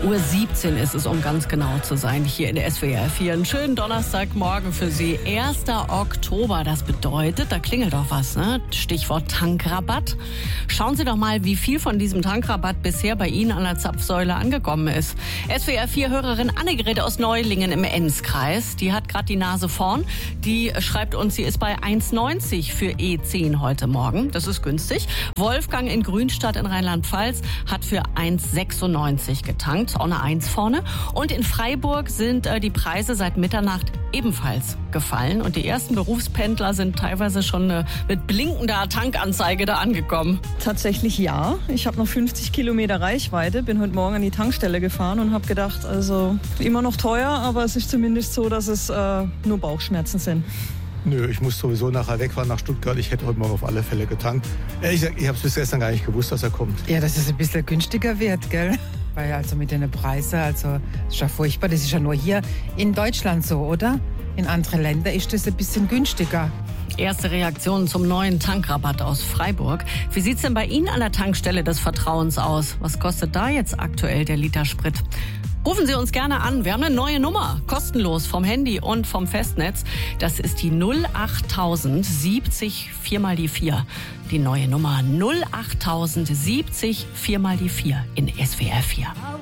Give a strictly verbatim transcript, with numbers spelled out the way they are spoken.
Uhr siebzehn ist es, um ganz genau zu sein, hier in der S W R vier. Einen schönen Donnerstagmorgen für Sie. erster Oktober, das bedeutet, da klingelt doch was, ne? Stichwort Tankrabatt. Schauen Sie doch mal, wie viel von diesem Tankrabatt bisher bei Ihnen an der Zapfsäule angekommen ist. S W R vier-Hörerin Annegret aus Neulingen im Enzkreis, die hat gerade die Nase vorn. Die schreibt uns, sie ist bei eins neunzig für E zehn heute Morgen. Das ist günstig. Wolfgang in Grünstadt in Rheinland-Pfalz hat für eins sechsundneunzig getankt, auch eine eins vorne. Und in Freiburg sind äh, die Preise seit Mitternacht ebenfalls gefallen. Und die ersten Berufspendler sind teilweise schon äh, mit blinkender Tankanzeige da angekommen. Tatsächlich ja. Ich habe noch fünfzig Kilometer Reichweite, bin heute Morgen an die Tankstelle gefahren und habe gedacht, also immer noch teuer, aber es ist zumindest so, dass es äh, nur Bauchschmerzen sind. Nö, ich muss sowieso nachher wegfahren nach Stuttgart. Ich hätte heute Morgen auf alle Fälle getankt. Ehrlich gesagt, ich habe es bis gestern gar nicht gewusst, dass er kommt. Ja, dass es ein bisschen günstiger wird, gell? Weil also mit den Preisen, also das ist ja furchtbar. Das ist ja nur hier in Deutschland so, oder? In anderen Ländern ist das ein bisschen günstiger. Erste Reaktionen zum neuen Tankrabatt aus Freiburg. Wie sieht's denn bei Ihnen an der Tankstelle des Vertrauens aus? Was kostet da jetzt aktuell der Liter Sprit? Rufen Sie uns gerne an. Wir haben eine neue Nummer, kostenlos vom Handy und vom Festnetz. Das ist die null achttausend siebzig vier mal die vier. Die neue Nummer null achttausend siebzig vier mal die vier in S W R vier.